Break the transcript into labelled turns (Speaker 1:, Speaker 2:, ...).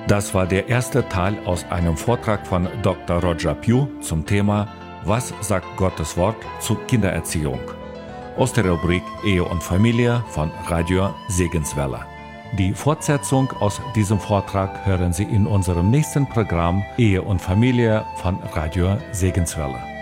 Speaker 1: Das war der erste Teil aus einem Vortrag von Dr. Roger Pugh zum Thema Was sagt Gottes Wort zur Kindererziehung? Aus der Rubrik Ehe und Familie von Radio Segenswelle. Die Fortsetzung aus diesem Vortrag hören Sie in unserem nächsten Programm Ehe und Familie von Radio Segenswelle.